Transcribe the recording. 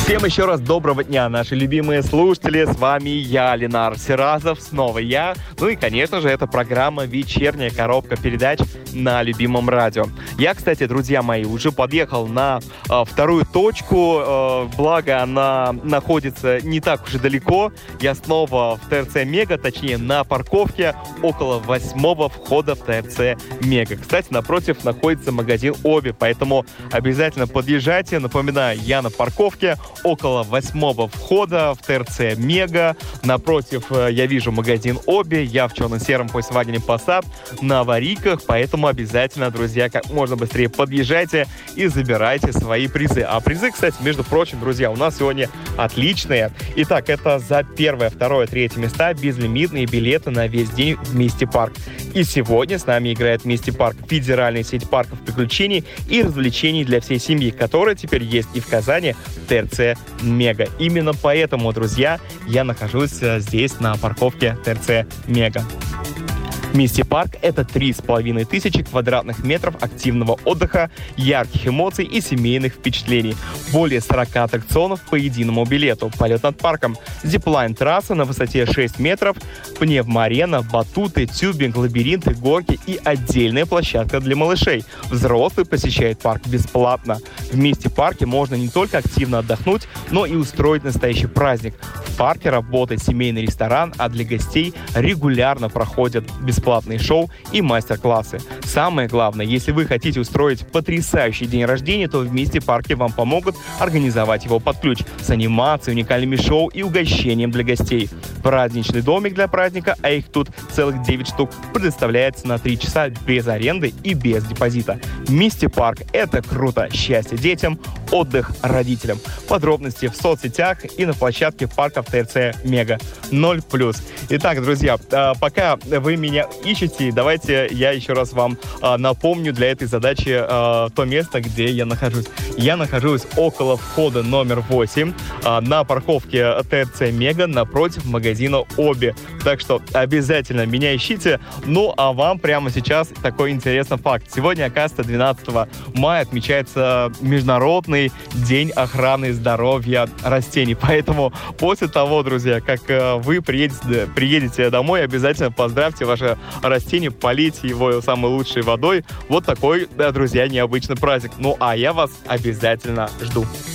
Всем еще раз доброго дня, наши любимые слушатели. С вами я, Ленар Сиразов, снова я. Ну и, конечно же, это программа «Вечерняя коробка передач» на любимом радио. Я, кстати, друзья мои, уже подъехал на вторую точку, благо она находится не так уж и далеко. Я снова в ТРЦ Мега, точнее на парковке около 8-го входа в ТРЦ Мега. Кстати, напротив находится магазин Оби, поэтому обязательно подъезжайте. Напоминаю, я на парковке около 8-го входа в ТРЦ Мега. Напротив я вижу магазин Оби. Я в черно-сером Volkswagen Passat на аварийках, поэтому обязательно, друзья, как можно быстрее подъезжайте и забирайте свои призы. А призы, кстати, между прочим, друзья, у нас сегодня отличные. Итак, это за 1-е, 2-е, 3-е места безлимитные билеты на весь день в Мисти Парк. И сегодня с нами играет Мисти Парк, федеральная сеть парков приключений и развлечений для всей семьи, которая теперь есть и в Казани, в ТРЦ Мега. Именно поэтому, друзья, я нахожусь здесь на парковке ТРЦ Мега. Мисти Парк — это 3500 квадратных метров активного отдыха, ярких эмоций и семейных впечатлений. Более 40 аттракционов по единому билету. Полет над парком, зиплайн-трасса на высоте 6 метров, пневмоарена, батуты, тюбинг, лабиринты, горки и отдельная площадка для малышей. Взрослые посещают парк бесплатно. В Мисти Парке можно не только активно отдохнуть, но и устроить настоящий праздник. В парке работает семейный ресторан, а для гостей регулярно проходят бесплатные шоу и мастер-классы. Самое главное, если вы хотите устроить потрясающий день рождения, то в Мисти Парке вам помогут организовать его под ключ с анимацией, уникальными шоу и угощением для гостей. Праздничный домик для праздника, а их тут целых 9 штук, предоставляется на 3 часа без аренды и без депозита. Мисти Парк — это круто! Счастье детям, отдых родителям. Подробности в соцсетях и на площадке парков ТРЦ Мега 0+. Итак, друзья, пока вы меня ищете, давайте я еще раз вам напомню для этой задачи то место, где я нахожусь. Я нахожусь около входа номер 8 на парковке ТРЦ Мега напротив магазина Оби. Так что обязательно меня ищите. Ну, а вам прямо сейчас такой интересный факт. Сегодня, оказывается, 12 мая отмечается Международный день охраны здоровья растений. Поэтому после того, друзья, как вы приедете домой, обязательно поздравьте ваше растение, полейте его самой лучшей водой. Вот такой, друзья, необычный праздник. Ну, а я вас обязательно жду.